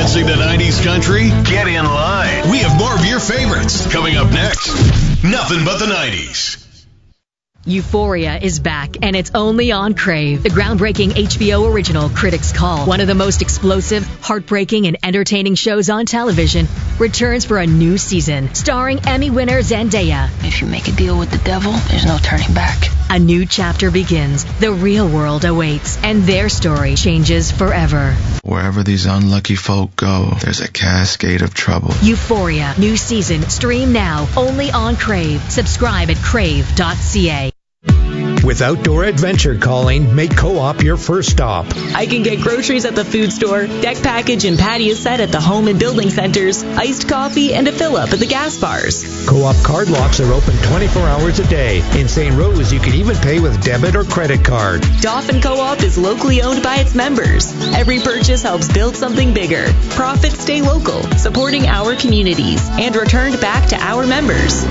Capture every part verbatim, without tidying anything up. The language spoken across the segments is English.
Missing the nineties country? Get in line. We have more of your favorites coming up next. Nothing but the nineties. Euphoria is back, and it's only on Crave. The groundbreaking H B O original Critics' Call, one of the most explosive, heartbreaking, and entertaining shows on television, returns for a new season, starring Emmy winner Zendaya. If you make a deal with the devil, there's no turning back. A new chapter begins. The real world awaits, and their story changes forever. Wherever these unlucky folk go, there's a cascade of trouble. Euphoria, new season, stream now, only on Crave. Subscribe at crave dot c a. With Outdoor Adventure calling, make Co-op your first stop. I can get groceries at the food store, deck package and patio set at the home and building centers, iced coffee, and a fill-up at the gas bars. Co-op card locks are open twenty-four hours a day. In Saint Rose, you can even pay with debit or credit card. Dauphin Co-op is locally owned by its members. Every purchase helps build something bigger. Profits stay local, supporting our communities, and returned back to our members.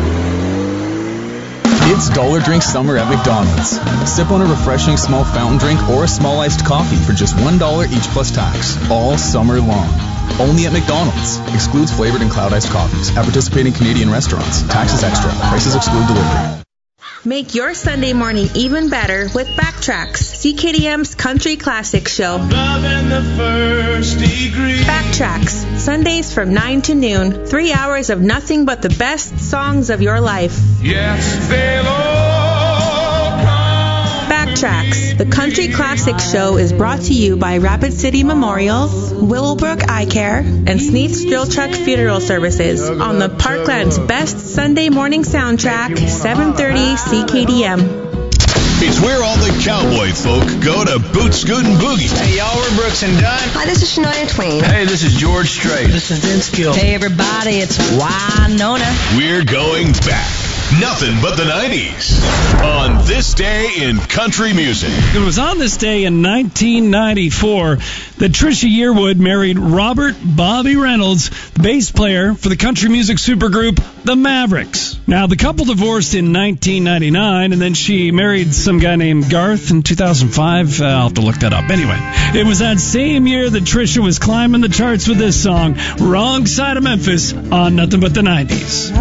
It's Dollar Drink Summer at McDonald's. Sip on a refreshing small fountain drink or a small iced coffee for just one dollar each plus tax, all summer long. Only at McDonald's. Excludes flavored and cloud iced coffees at participating Canadian restaurants. Taxes extra. Prices exclude delivery. Make your Sunday morning even better with Backtracks, C K D M's country classic show. Love in the first degree. Backtracks, Sundays from nine to noon. Three hours of nothing but the best songs of your life. Yes, they'll all come. Backtracks, the country classic show, is brought to you by Rapid City Memorials, Willowbrook Eye Care, and Sneath's Drill Truck Funeral Services on the Parkland's best Sunday morning soundtrack, seven thirty C K D M. It's where all the cowboy folk go to boot, scoot, and boogie. Hey, y'all, we're Brooks and Dunn. Hi, this is Shania Twain. Hey, this is George Strait. This is Vince Gill. Hey, everybody, it's Winona. We're going back. Nothing but the nineties. On this day in country music. It was on this day in nineteen ninety-four that Trisha Yearwood married Robert Bobby Reynolds, the bass player for the country music supergroup The Mavericks. Now, the couple divorced in nineteen ninety-nine, and then she married some guy named Garth in two thousand five. Uh, I'll have to look that up. Anyway, it was that same year that Trisha was climbing the charts with this song, Wrong Side of Memphis, on Nothing But the nineties.